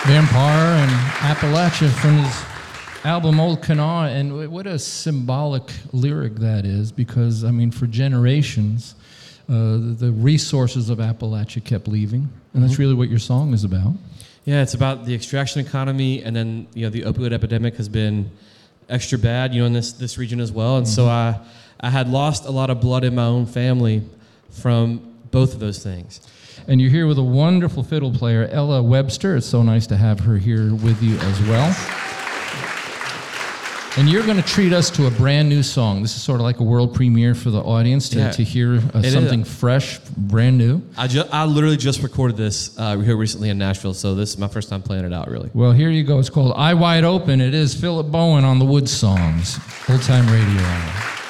Vampire and Appalachia from his album Old Kanawha, and what a symbolic lyric that is, because, I mean, for generations, the resources of Appalachia kept leaving, and that's really what your song is about. Yeah, it's about the extraction economy, and then, you know, the opioid epidemic has been extra bad, you know, in this region as well, and so I had lost a lot of blood in my own family from both of those things. And you're here with a wonderful fiddle player, Ella Webster. It's so nice to have her here with you as well. And you're going to treat us to a brand new song. This is sort of like a world premiere for the audience to hear something fresh, brand new. I literally just recorded this here recently in Nashville, so this is my first time playing it out, really. Well, here you go. It's called Eye Wide Open. It is Philip Bowen on the Wood Songs, Old Time Radio Hour.